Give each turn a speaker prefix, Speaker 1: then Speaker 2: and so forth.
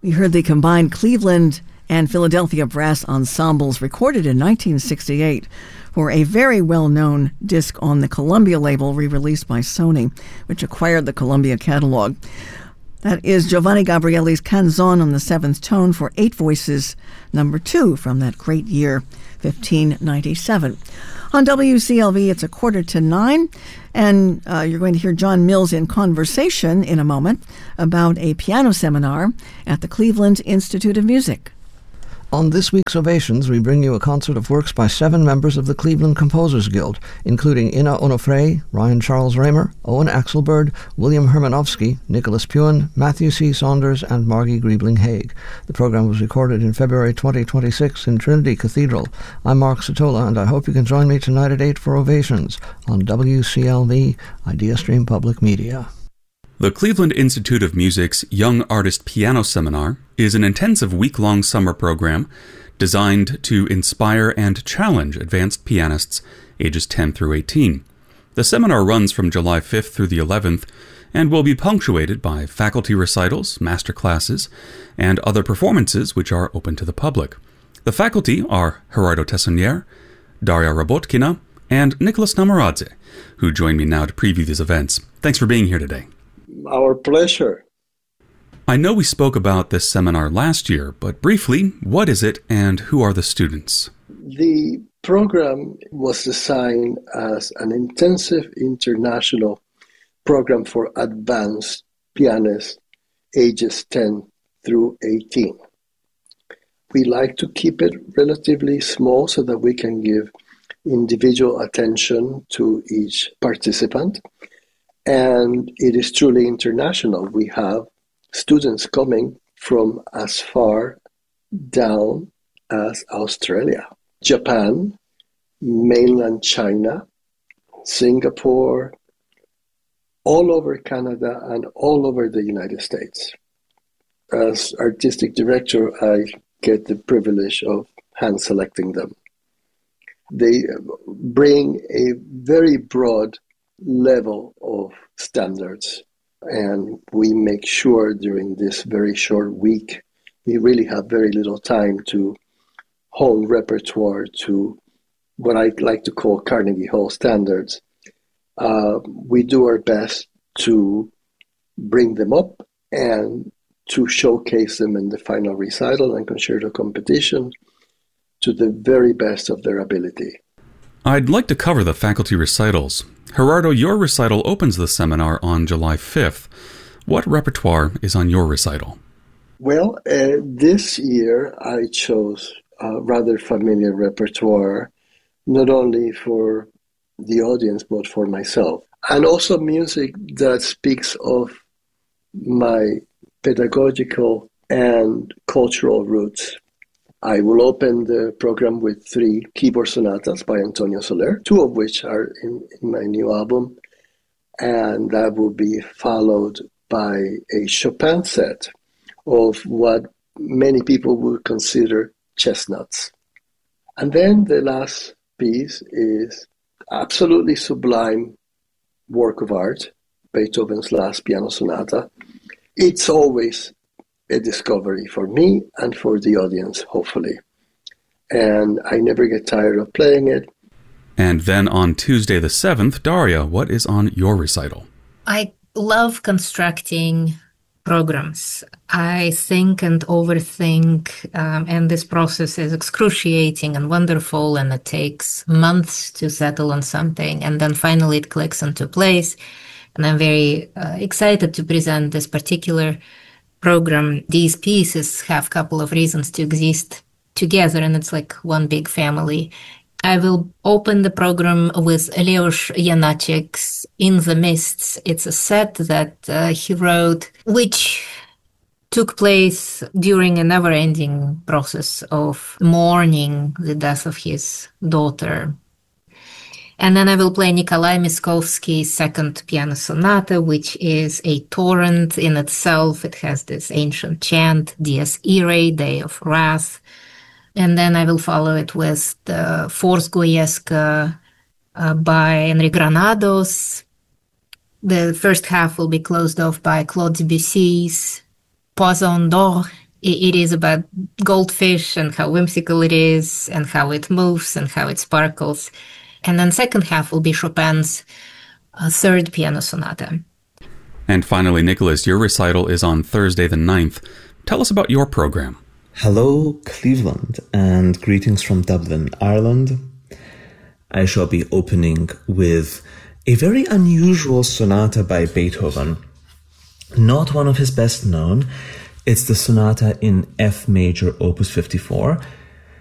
Speaker 1: We heard the combined Cleveland and Philadelphia brass ensembles recorded in 1968 for a very well-known disc on the Columbia label re-released by Sony, which acquired the Columbia catalog. That is Giovanni Gabrieli's Canzone on the Seventh Tone for 8 Voices, number 2 from that great year, 1597. On WCLV, it's 8:45, and you're going to hear John Mills in conversation in a moment about a piano seminar at the Cleveland Institute of Music.
Speaker 2: On this week's Ovations, we bring you a concert of works by 7 members of the Cleveland Composers Guild, including Ina Onofre, Ryan Charles Raymer, Owen Axelberg, William Hermanovsky, Nicholas Puan, Matthew C. Saunders, and Margie Griebling-Haig. The program was recorded in February 2026 in Trinity Cathedral. I'm Mark Sotola, and I hope you can join me tonight at 8 for Ovations on WCLV, IdeaStream Public Media.
Speaker 3: The Cleveland Institute of Music's Young Artist Piano Seminar is an intensive week-long summer program designed to inspire and challenge advanced pianists ages 10 through 18. The seminar runs from July 5th through the 11th and will be punctuated by faculty recitals, master classes, and other performances which are open to the public. The faculty are Gerardo Tessonnier, Daria Robotkina, and Nicholas Namoradze, who join me now to preview these events. Thanks for being here today.
Speaker 4: Our pleasure.
Speaker 3: I know we spoke about this seminar last year, but briefly, what is it and who are the students?
Speaker 4: The program was designed as an intensive international program for advanced pianists ages 10 through 18. We like to keep it relatively small so that we can give individual attention to each participant. And it is truly international. We have students coming from as far down as Australia, Japan, mainland China, Singapore, all over Canada, and all over the United States. As artistic director, I get the privilege of hand-selecting them. They bring a very broad level of standards, and we make sure during this very short week we really have very little time to hone repertoire to what I like to call Carnegie Hall standards. We do our best to bring them up and to showcase them in the final recital and concerto competition to the very best of their ability.
Speaker 3: I'd like to cover the faculty recitals. Gerardo, your recital opens the seminar on July 5th. What repertoire is on your recital?
Speaker 4: Well, this year I chose a rather familiar repertoire, not only for the audience, but for myself. And also music that speaks of my pedagogical and cultural roots. I will open the program with 3 keyboard sonatas by Antonio Soler, 2 of which are in my new album, and that will be followed by a Chopin set of what many people would consider chestnuts. And then the last piece is absolutely sublime work of art, Beethoven's Last Piano Sonata. It's always a discovery for me and for the audience, hopefully. And I never get tired of playing it.
Speaker 3: And then on Tuesday the 7th, Daria, what is on your recital?
Speaker 5: I love constructing programs. I think and overthink, and this process is excruciating and wonderful, and it takes months to settle on something, and then finally it clicks into place. And I'm very excited to present this particular program. These pieces have a couple of reasons to exist together, and it's like one big family. I will open the program with Leos Janacek's In the Mists. It's a set that he wrote, which took place during a never-ending process of mourning the death of his daughter. And then I will play Nikolai Miskovsky's Second Piano Sonata, which is a torrent in itself. It has this ancient chant, Dies Irae, Day of Wrath. And then I will follow it with the Force Goyeska by Enrique Granados. The first half will be closed off by Claude Debussy's Poisson d'Or. It is about goldfish and how whimsical it is and how it moves and how it sparkles. And then second half will be Chopin's third piano sonata.
Speaker 3: And finally, Nicholas, your recital is on Thursday the 9th. Tell us about your program.
Speaker 6: Hello, Cleveland, and greetings from Dublin, Ireland. I shall be opening with a very unusual sonata by Beethoven. Not one of his best known. It's the sonata in F major, opus 54.